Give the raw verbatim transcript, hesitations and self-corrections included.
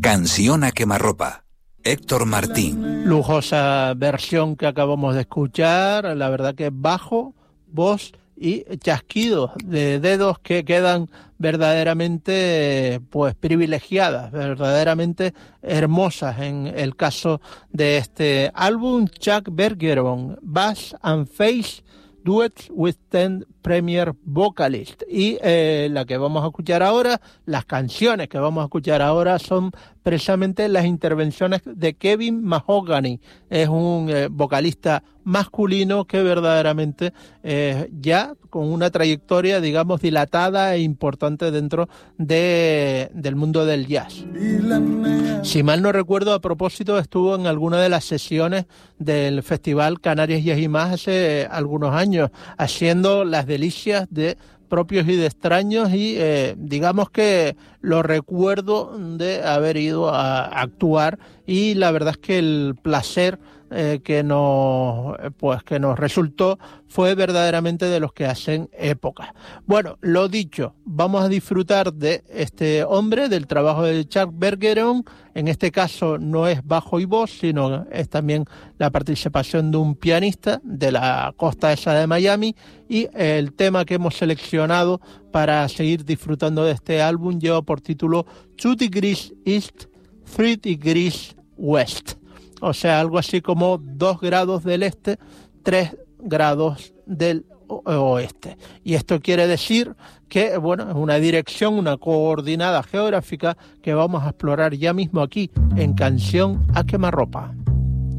Canción a quemarropa. Héctor Martín. Lujosa versión que acabamos de escuchar, la verdad que bajo, voz y chasquidos de dedos que quedan verdaderamente pues privilegiadas, verdaderamente hermosas en el caso de este álbum. Chuck Bergeron, Bass and Face Duets with Ten Premier Vocalists. Y eh, la que vamos a escuchar ahora, las canciones que vamos a escuchar ahora son precisamente las intervenciones de Kevin Mahogany. Es un eh, vocalista masculino que verdaderamente eh, ya con una trayectoria, digamos, dilatada e importante dentro de, del mundo del jazz. Si mal no recuerdo, a propósito, estuvo en alguna de las sesiones del Festival Canarias Jazz y Más hace algunos años, haciendo las delicias de propios y de extraños, y eh, digamos que lo recuerdo de haber ido a actuar, y la verdad es que el placer eh, que nos pues que nos resultó fue verdaderamente de los que hacen época. Bueno, lo dicho, vamos a disfrutar de este hombre, del trabajo de Chuck Bergeron. En este caso no es bajo y voz, sino es también la participación de un pianista de la costa esa de Miami, y el tema que hemos seleccionado para seguir disfrutando de este álbum lleva por título Two Degrees East, Three Degrees West. O sea, algo así como dos grados del este, tres grados del oeste. Y esto quiere decir que, bueno, es una dirección, una coordenada geográfica que vamos a explorar ya mismo aquí en Canción a quemarropa.